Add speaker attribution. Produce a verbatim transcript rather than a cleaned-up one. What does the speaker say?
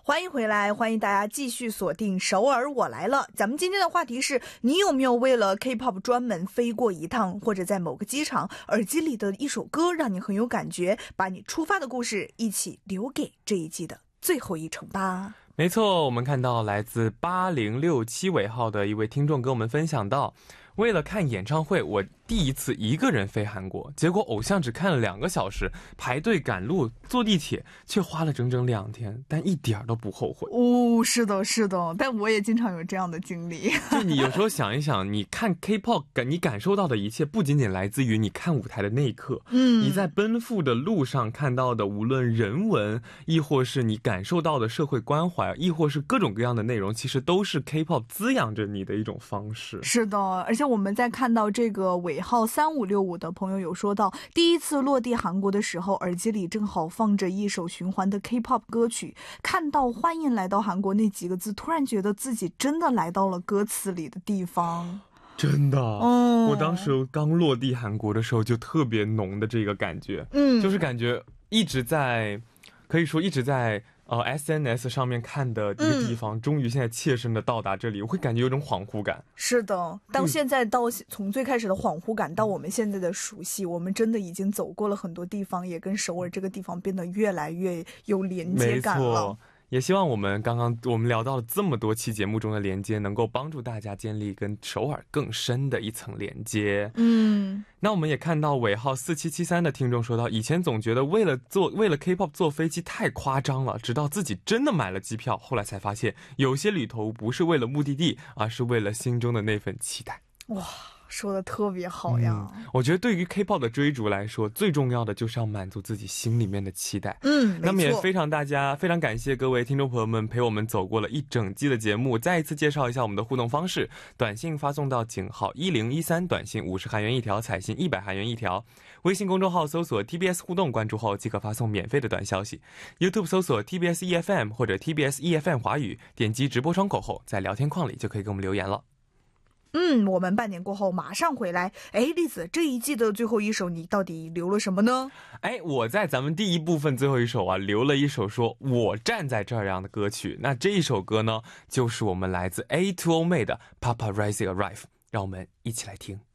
Speaker 1: 欢迎回来，欢迎大家继续锁定首尔我来了。咱们今天的话题是，你有没有为了 K-pop 专门飞过一趟，或者在某个机场耳机里的一首歌让你很有感觉，把你出发的故事一起留给这一季的最后一程吧。
Speaker 2: 没错，我们看到来自八零六七尾号的一位听众跟我们分享到，为了看演唱会，我第一次一个人飞韩国，结果偶像只看了两个小时，排队赶路坐地铁却花了整整两天，但一点都不后悔。
Speaker 1: 哦，是的是的，但我也经常有这样的经历。
Speaker 2: 就你有时候想一想，你看 K-pop 你感受到的一切不仅仅来自于你看舞台的那一刻，嗯，你在奔赴的路上看到的无论人文，亦或是你感受到的社会关怀，亦或是各种各样的内容，其实都是 K-pop 滋养着你的一种方式。
Speaker 1: 是的，而且我们在看到这个尾号三五六五的朋友有说到，第一次落地韩国的时候，耳机里正好放着一首循环的 K-pop 歌曲，看到欢迎来到韩国那几个字，突然觉得自己真的来到了歌词里的地方。
Speaker 2: 真的、
Speaker 1: 嗯、
Speaker 2: 我当时刚落地韩国的时候就特别浓的这个感觉，嗯，就是感觉一直在，可以说一直在呃 S N S 上面看的一个地方、嗯、终于现在切身的到达这里，我会感觉有种恍惚感。
Speaker 1: 是的，到现在到、嗯、从最开始的恍惚感到我们现在的熟悉，我们真的已经走过了很多地方，也跟首尔这个地方变得越来越有连接感了。没错，
Speaker 2: 也希望我们刚刚我们聊到了这么多期节目中的连接，能够帮助大家建立跟首尔更深的一层连接。嗯，那我们也看到尾号四七七三的听众说到，以前总觉得为了做为了 K-pop 坐飞机太夸张了，直到自己真的买了机票，后来才发现有些旅途不是为了目的地，而是为了心中的那份期待。
Speaker 1: 哇，说的特别好呀、
Speaker 2: 嗯、我觉得对于 K-pop 的追逐来说，最重要的就是要满足自己心里面的期待。嗯，那么也非常大家非常感谢各位听众朋友们陪我们走过了一整季的节目。再一次介绍一下我们的互动方式，短信发送到井号一零一三，短信五十韩元一条，彩信一百韩元一条。微信公众号搜索 T B S 互动，关注后即可发送免费的短消息。 YouTube 搜索 T B S E F M 或者 T B S E F M 华语，点击直播窗口后，在聊天框里就可以给我们留言了。
Speaker 1: 嗯，我们半年过后马上回来。哎，栗子，这一季的最后一首你到底留了什么呢？
Speaker 2: 哎，我在咱们第一部分最后一首啊，留了一首说我站在这样的歌曲。那这一首歌呢，就是我们来自 A two O 妹的 Paparazzi Arrive， 让我们一起来听。